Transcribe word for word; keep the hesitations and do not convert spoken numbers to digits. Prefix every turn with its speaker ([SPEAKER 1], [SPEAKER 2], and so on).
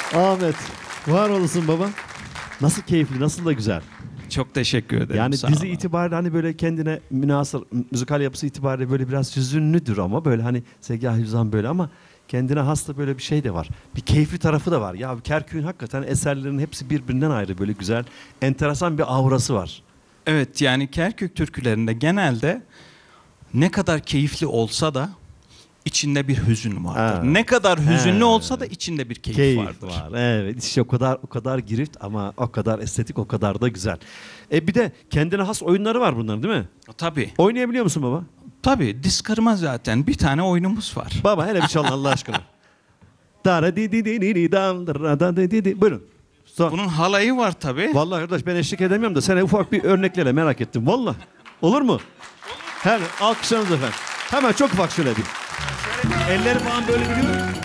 [SPEAKER 1] Ahmet, var olasın baba. Nasıl keyifli, nasıl da güzel.
[SPEAKER 2] Çok teşekkür ederim.
[SPEAKER 1] Yani
[SPEAKER 2] sağ
[SPEAKER 1] dizi
[SPEAKER 2] olun.
[SPEAKER 1] itibariyle hani böyle kendine münasır, müzikal yapısı itibariyle böyle biraz hüzünlüdür ama böyle hani Segah Hüzan böyle ama kendine has da böyle bir şey de var. Bir keyifli tarafı da var. Ya Kerkük'ün hakikaten eserlerinin hepsi birbirinden ayrı böyle güzel, enteresan bir aurası var.
[SPEAKER 2] Evet, yani Kerkük türkülerinde genelde ne kadar keyifli olsa da içinde bir hüzün vardır.
[SPEAKER 1] Ha.
[SPEAKER 2] Ne kadar hüzünlü
[SPEAKER 1] He.
[SPEAKER 2] olsa da içinde bir keyif,
[SPEAKER 1] Keyif
[SPEAKER 2] vardır.
[SPEAKER 1] var. Evet, işte o kadar o kadar girift ama o kadar estetik, o kadar da güzel. E bir de kendine has oyunları var bunların değil mi?
[SPEAKER 2] Tabii.
[SPEAKER 1] Oynayabiliyor musun baba?
[SPEAKER 2] Tabii, diz kırma zaten. Bir tane oyunumuz var.
[SPEAKER 1] Baba hele bir çalın Allah aşkına. Dara di di di di di dam dara da di di di. Buyurun. Son.
[SPEAKER 2] Bunun halayı var tabii.
[SPEAKER 1] Vallahi kardeş ben eşlik edemiyorum da sana ufak bir örneklerle merak ettim. Vallahi. Olur mu? Her alkışlarınız efendim. Hemen çok ufak şöyle bir. Elleri falan böyle biliyorum.